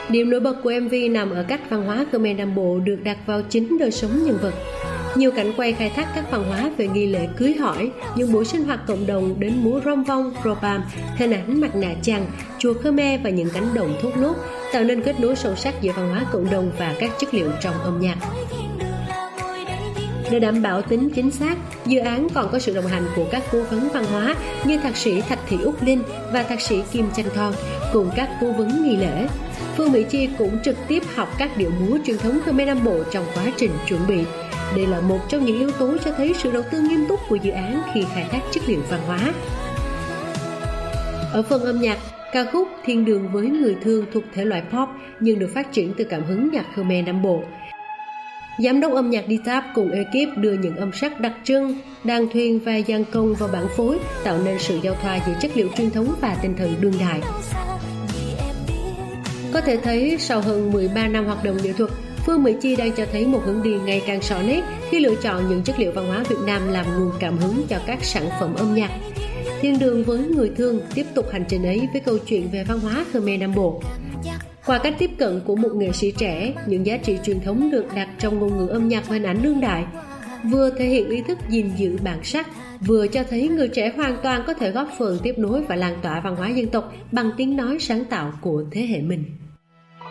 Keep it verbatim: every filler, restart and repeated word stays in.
Điểm nổi bật của em vê nằm ở cách văn hóa Khmer Nam Bộ được đặt vào chính đời sống nhân vật. Nhiều cảnh quay khai thác các văn hóa về nghi lễ cưới hỏi, những buổi sinh hoạt cộng đồng đến múa rong vong, propam, hình ảnh mặt nạ chằng, chùa Khmer và những cánh đồng thốt nốt, tạo nên kết nối sâu sắc giữa văn hóa cộng đồng và các chất liệu trong âm nhạc. Để đảm bảo tính chính xác, dự án còn có sự đồng hành của các cố vấn văn hóa như thạc sĩ Thạch Thị Úc Linh và thạc sĩ Kim Chanh Thon cùng các cố vấn nghi lễ. Phương Mỹ Chi cũng trực tiếp học các điệu múa truyền thống Khmer Nam Bộ trong quá trình chuẩn bị. Đây là một trong những yếu tố cho thấy sự đầu tư nghiêm túc của dự án khi khai thác chất liệu văn hóa. Ở phần âm nhạc, ca khúc Thiên Đường với Người Thương thuộc thể loại pop nhưng được phát triển từ cảm hứng nhạc Khmer Nam Bộ. Giám đốc âm nhạc Ditap cùng ekip đưa những âm sắc đặc trưng, đàn thuyền và giàn công vào bản phối, tạo nên sự giao thoa giữa chất liệu truyền thống và tinh thần đương đại. Có thể thấy sau hơn mười ba năm hoạt động nghệ thuật, Phương Mỹ Chi đang cho thấy một hướng đi ngày càng rõ nét khi lựa chọn những chất liệu văn hóa Việt Nam làm nguồn cảm hứng cho các sản phẩm âm nhạc. Thiên Đường với Người Thương tiếp tục hành trình ấy với câu chuyện về văn hóa Khmer Nam Bộ. Qua cách tiếp cận của một nghệ sĩ trẻ, những giá trị truyền thống được đặt trong ngôn ngữ âm nhạc và hình ảnh đương đại, vừa thể hiện ý thức gìn giữ bản sắc, vừa cho thấy người trẻ hoàn toàn có thể góp phần tiếp nối và lan tỏa văn hóa dân tộc bằng tiếng nói sáng tạo của thế hệ mình.